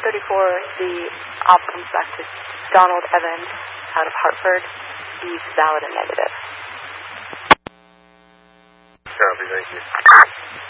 the op comes back to Donald Evans out of Hartford. He's valid and negative. Copy, thank you.